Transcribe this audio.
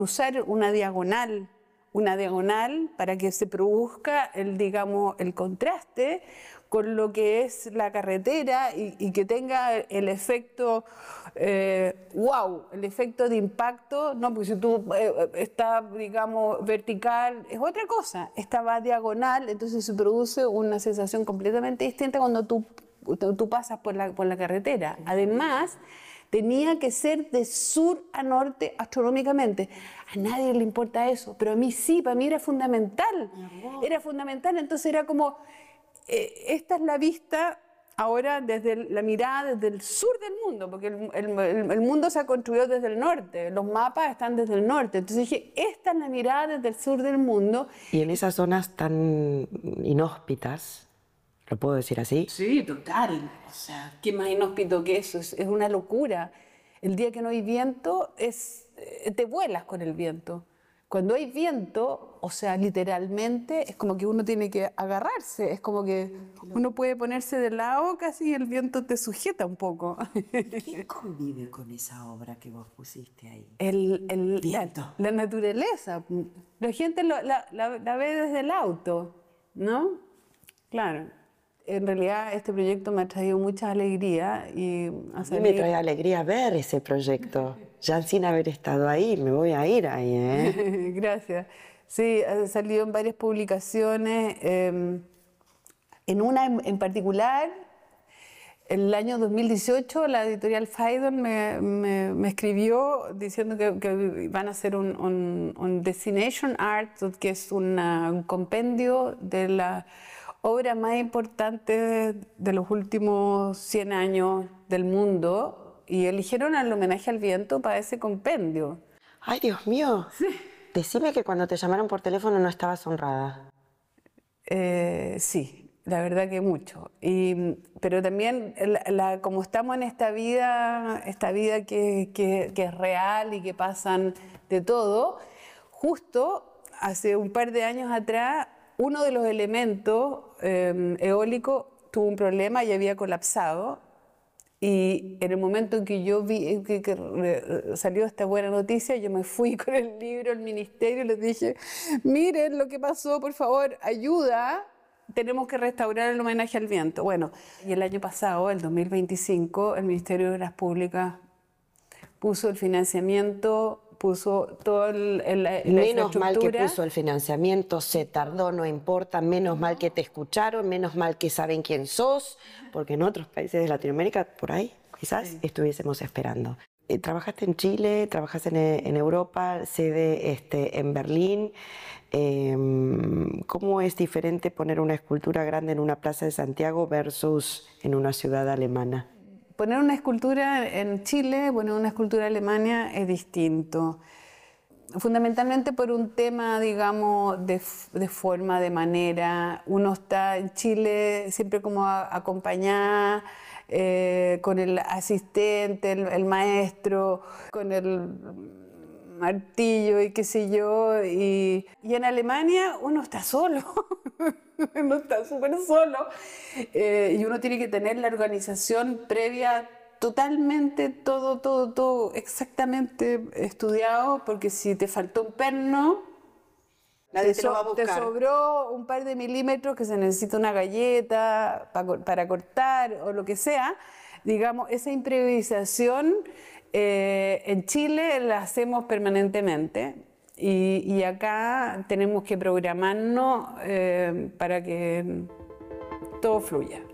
usar una diagonal para que se produzca digamos, el contraste con lo que es la carretera y que tenga el efecto, wow, el efecto de impacto, no, porque si tú está, digamos, vertical, es otra cosa, esta va diagonal, entonces se produce una sensación completamente distinta cuando tú pasas por la carretera. Además, tenía que ser de sur a norte astronómicamente. A nadie le importa eso, pero a mí sí, para mí era fundamental. Era fundamental, entonces era como, esta es la vista ahora desde la mirada desde el sur del mundo, porque el mundo se ha construido desde el norte, los mapas están desde el norte. Entonces dije, esta es la mirada desde el sur del mundo. Y en esas zonas tan inhóspitas, ¿lo puedo decir así? Sí, total. O sea, ¿qué más inhóspito que eso? Es una locura. El día que no hay viento, te vuelas con el viento. Cuando hay viento, o sea, literalmente, es como que uno tiene que agarrarse. Es como que uno puede ponerse de lado casi y el viento te sujeta un poco. ¿Quién convive con esa obra que vos pusiste ahí? La naturaleza. La gente la ve desde el auto, ¿no? Claro. En realidad este proyecto me ha traído mucha alegría y a mí me trae alegría ver ese proyecto. Ya sin haber estado ahí, me voy a ir ahí, ¿eh? Gracias. Sí, ha salido en varias publicaciones. En una en particular, el año 2018, la editorial Phaidon me escribió diciendo que van a hacer un Destination Art, que es un compendio de la obra más importante de los últimos 100 años del mundo, y eligieron el homenaje al viento para ese compendio. ¡Ay, Dios mío! Sí. Decime que cuando te llamaron por teléfono no estabas honrada. Sí, la verdad que mucho. Pero también, como estamos en esta vida que es real y que pasan de todo, justo hace un par de años atrás, uno de los elementos eólicos tuvo un problema y había colapsado. Y en el momento en que yo vi que salió esta buena noticia, yo me fui con el libro al ministerio y les dije, miren lo que pasó, por favor, ayuda, tenemos que restaurar el homenaje al viento. Bueno, y el año pasado, el 2025, el Ministerio de Obras Públicas puso el financiamiento, puso todo la menos mal que puso el financiamiento, se tardó, no importa, menos mal que te escucharon, menos mal que saben quién sos, porque en otros países de Latinoamérica, por ahí, quizás sí, estuviésemos esperando. Trabajaste en Chile, trabajaste en Europa, sede en Berlín. ¿Cómo es diferente poner una escultura grande en una plaza de Santiago versus en una ciudad alemana? Poner una escultura en Chile, poner una escultura en Alemania es distinto. Fundamentalmente por un tema, digamos, de forma, de manera. Uno está en Chile siempre como acompañada con el asistente, el maestro, con el martillo y qué sé yo. Y en Alemania uno está solo. Uno está súper solo y uno tiene que tener la organización previa totalmente, todo exactamente estudiado, porque si te faltó un perno, nadie te lo va a buscar. Te sobró un par de milímetros que se necesita una galleta para cortar o lo que sea, digamos, esa improvisación en Chile la hacemos permanentemente. Y acá tenemos que programarnos para que todo fluya.